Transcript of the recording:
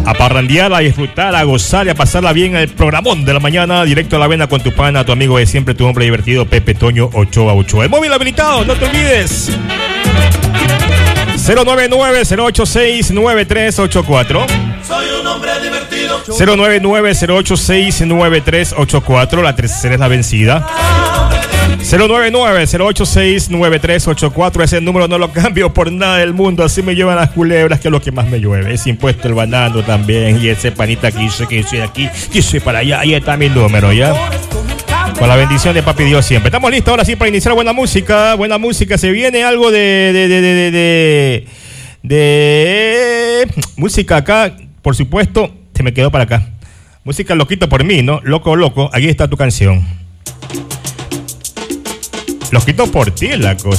A parrandear, a disfrutar, a gozar y a pasarla bien en el programón de la mañana, directo a la avena con tu pana, tu amigo de siempre, tu hombre divertido, Pepe Toño Ochoa Ochoa. El móvil habilitado, no te olvides. 099-086-9384. Soy un hombre divertido. 099-086-9384. La tercera es la vencida. 099-086-9384. Ese número no lo cambio por nada del mundo. Así me llevan las culebras, que es lo que más me llueve. Es impuesto el banano también. Y ese panita que dice que soy aquí, que soy para allá. Ahí está mi número, ¿ya? Con la bendición de Papi Dios siempre. Estamos listos ahora sí para iniciar buena música. Buena música. Se viene algo de música acá. Por supuesto, se me quedó para acá. Música loquito por mí, ¿no? Loco, loco. Aquí está tu canción. Loquito por ti la cosa.